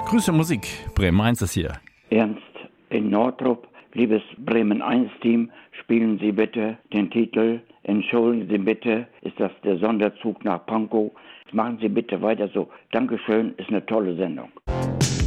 Grüße Musik, Bremen 1 ist hier. Ernst in Nordrup, liebes Bremen 1 Team, spielen Sie bitte den Titel Entschuldigen Sie bitte, ist das der Sonderzug nach Pankow. Machen Sie bitte weiter so. Dankeschön, ist eine tolle Sendung.